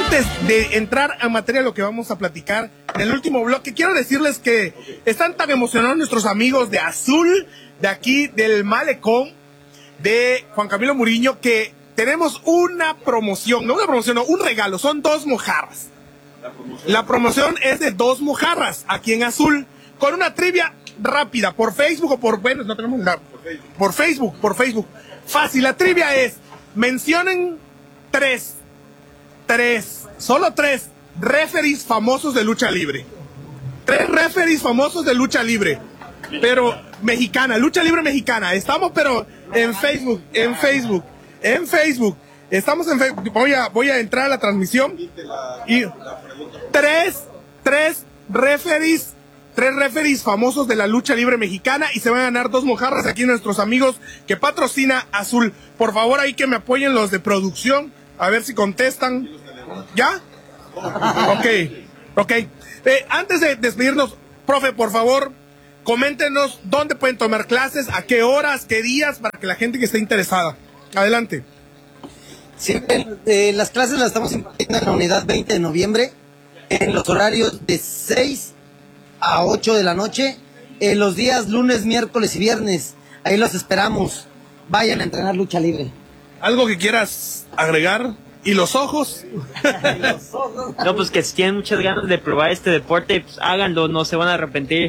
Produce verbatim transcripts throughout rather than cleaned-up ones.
antes de entrar a materia de lo que vamos a platicar en el último bloque, quiero decirles que están tan emocionados nuestros amigos de Azul, de aquí, del Malecón, de Juan Camilo Muriño, que tenemos una promoción, no una promoción, no, un regalo, son dos mojarras. La promoción, la promoción es de dos mojarras aquí en Azul, con una trivia rápida, por Facebook o por, bueno, no tenemos nada, por Facebook, por Facebook, por Facebook. Fácil, la trivia es, mencionen tres, tres, solo tres referees famosos de lucha libre. Tres referees famosos de lucha libre, pero mexicana, lucha libre mexicana. Estamos, pero en Facebook, en Facebook, en Facebook. Estamos en Facebook. Voy a, voy a entrar a la transmisión. Y tres, tres referees, tres referees famosos de la lucha libre mexicana y se van a ganar dos mojarras aquí nuestros amigos que patrocina Azul. Por favor, ahí que me apoyen los de producción, a ver si contestan. ¿Ya? Ok, ok. Eh, antes de despedirnos, profe, por favor, coméntenos dónde pueden tomar clases, a qué horas, qué días, para que la gente que esté interesada. Adelante. Sí, eh, las clases las estamos impartiendo en la unidad veinte de noviembre, en los horarios de seis a ocho de la noche, en los días lunes, miércoles y viernes. Ahí los esperamos. Vayan a entrenar lucha libre. ¿Algo que quieras agregar? ¿Y los ojos? No, pues que si tienen muchas ganas de probar este deporte, pues háganlo, no se van a arrepentir.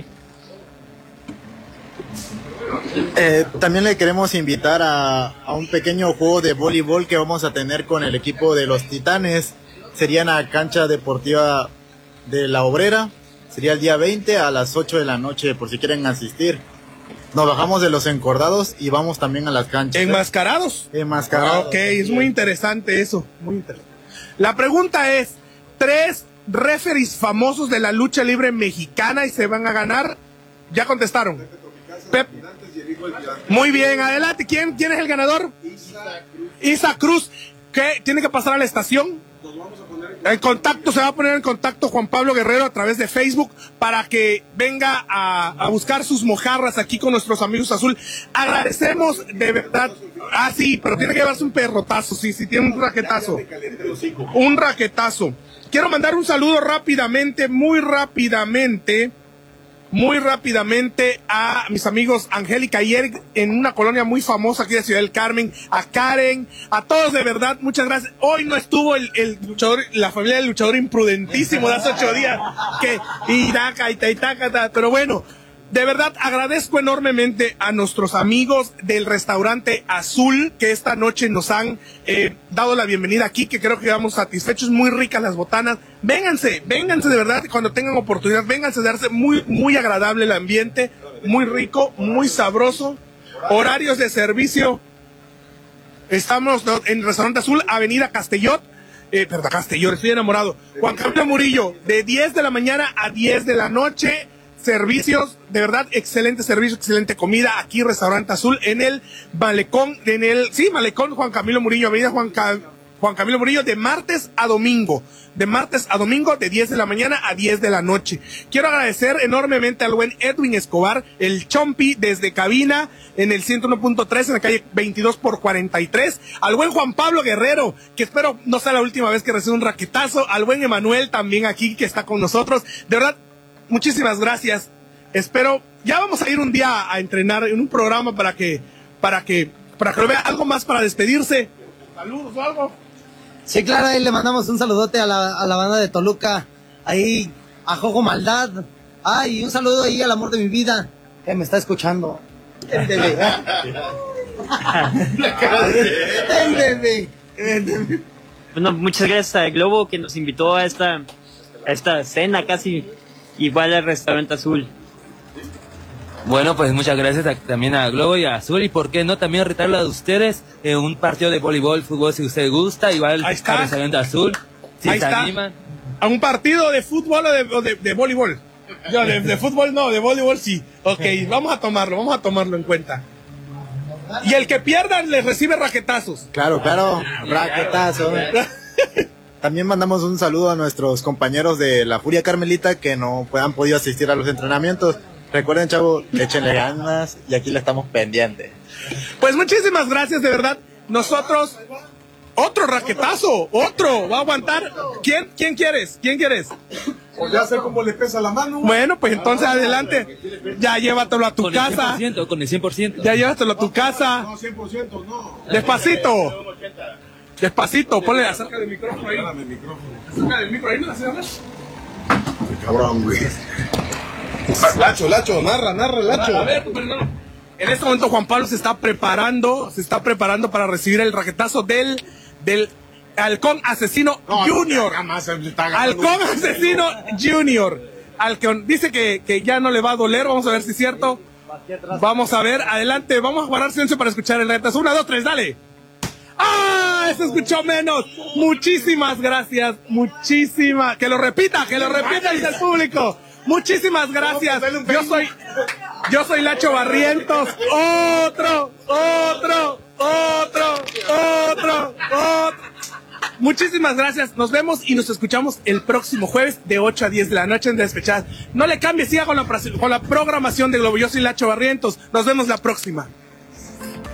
Eh, también le queremos invitar a, a un pequeño juego de voleibol que vamos a tener con el equipo de los Titanes. Sería en la cancha deportiva de La Obrera. Sería el día veinte a las ocho de la noche, por si quieren asistir. Nos bajamos de los encordados y vamos también a las canchas. ¿Enmascarados? Enmascarados. Ok, es muy interesante eso. Muy interesante. La pregunta es, tres referees famosos de la lucha libre mexicana y se van a ganar. ¿Ya contestaron? Pep. Muy bien, adelante. ¿Quién, quién es el ganador? Isa Cruz. Isa Cruz. ¿Qué? ¿Tiene que pasar a la estación? Nos vamos a poner en contacto, se va a poner en contacto Juan Pablo Guerrero a través de Facebook para que venga a, a buscar sus mojarras aquí con nuestros amigos Azul. Agradecemos de verdad. Ah, sí, pero tiene que llevarse un perrotazo, sí, sí, tiene un raquetazo. Un raquetazo. Quiero mandar un saludo rápidamente, muy rápidamente. Muy rápidamente a mis amigos Angélica y Eric en una colonia muy famosa aquí de Ciudad del Carmen, a Karen, a todos de verdad, muchas gracias. Hoy no estuvo el, el luchador, la familia del luchador imprudentísimo de hace ocho días, que Itaca, Itaca, pero bueno, de verdad agradezco enormemente a nuestros amigos del restaurante Azul que esta noche nos han eh, dado la bienvenida aquí, que creo que quedamos satisfechos, muy ricas las botanas. Vénganse, vénganse de verdad cuando tengan oportunidad, vénganse a darse muy, muy agradable el ambiente, muy rico, muy sabroso. Horarios de servicio, estamos en el restaurante Azul, Avenida Castellot, eh, perdón, Castellot, estoy enamorado. Juan Camilo Murillo, de diez de la mañana a diez de la noche. Servicios, de verdad, excelente servicio, excelente comida, aquí Restaurante Azul, en el Malecón, en el, sí, Malecón Juan Camilo Murillo, Avenida Juan, Ca, Juan Camilo Murillo, de martes a domingo, de martes a domingo, de diez de la mañana a diez de la noche. Quiero agradecer enormemente al buen Edwin Escobar, el Chompi, desde cabina, en el ciento uno punto tres, en la calle veintidós por cuarenta y tres, al buen Juan Pablo Guerrero, que espero no sea la última vez que reciba un raquetazo, al buen Emanuel también aquí, que está con nosotros, de verdad, muchísimas gracias. Espero, ya vamos a ir un día a entrenar en un programa para que, para que, para que lo vea. Algo más para despedirse. Saludos o algo. Sí, claro, ahí le mandamos un saludote a la, a la banda de Toluca, ahí a Jojo Maldad. Ay, un saludo ahí al amor de mi vida, que me está escuchando. El bebé. El bebé. Bueno, muchas gracias a Globo que nos invitó a esta, a esta cena casi igual al Restaurante Azul. Bueno, pues muchas gracias a, también a Globo y a Azul, y por qué no también retarlo a ustedes en un partido de voleibol, fútbol, si usted gusta, igual al Restaurante Azul, si Ahí se está. animan. ¿A un partido de fútbol o de, o de, de voleibol? Yo, de, de fútbol no, de voleibol sí. Ok, vamos a tomarlo, vamos a tomarlo en cuenta. Y el que pierda les recibe raquetazos. Claro, claro, raquetazo. También mandamos un saludo a nuestros compañeros de la Furia Carmelita que no han podido asistir a los entrenamientos. Recuerden, chavo, échenle ganas y aquí le estamos pendientes. Pues muchísimas gracias, de verdad. Nosotros, Otro raquetazo, otro, va a aguantar. ¿Quién, quién quieres? ¿Quién quieres? Pues ya sé cómo le pesa la mano. Bueno, pues entonces adelante. Ya llévatelo a tu con casa. el cien por ciento, con el cien por ciento. Ya llévatelo a tu casa. No, cien por ciento no. Despacito. Despacito, ponle acerca del micrófono ahí. Dame el micrófono. Acerca del micrófono ahí, ¿no la señoras? Cabrón, güey. Lacho, Lacho, narra, narra, Lacho. A ver, pues, no. En este momento Juan Pablo se está preparando, se está preparando para recibir el raquetazo del, del Halcón Asesino No, Junior. jamás se está agarrando. Halcón Asesino Junior. Halcón, dice que, que ya no le va a doler, vamos a ver si es cierto. Vamos a ver, adelante, vamos a guardar silencio para escuchar el raquetazo. Una, dos, tres, dale. ¡Ah! Se escuchó menos. Muchísimas gracias. Muchísimas. Que lo repita, que lo repita dice el público. Muchísimas gracias. Yo soy, yo soy Lacho Barrientos. Otro, otro, otro, otro, otro. Muchísimas gracias. Nos vemos y nos escuchamos el próximo jueves de ocho a diez de la noche en Despechadas. No le cambie, siga con la, con la programación de Globo. Yo soy Lacho Barrientos. Nos vemos la próxima.